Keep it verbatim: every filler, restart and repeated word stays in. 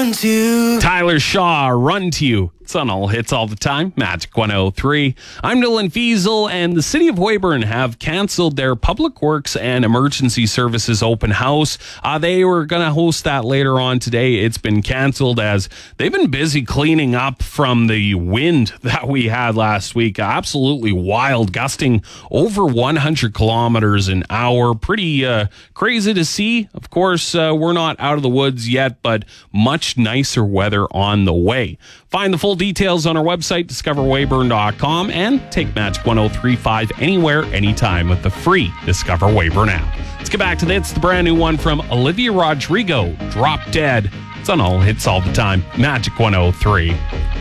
run to. Tyler Shaw, Run to You. It's on all hits all the time. Magic one oh three. I'm Dylan Fiesel, and the City of Weyburn have canceled their Public Works and Emergency Services open house. Uh, they were going to host that later on today. It's been canceled as they've been busy cleaning up from the wind that we had last week. Absolutely wild, gusting over one hundred kilometers an hour. Pretty uh, crazy to see. Of course, uh, we're not out of the woods yet, but much nicer weather on the way. Find the full details on our website, discover weyburn dot com, and take Magic ten thirty-five anywhere, anytime with the free Discover Weyburn app. Let's get back to this. It's the brand new one from Olivia Rodrigo, Drop Dead. It's on all hits all the time. Magic one oh three.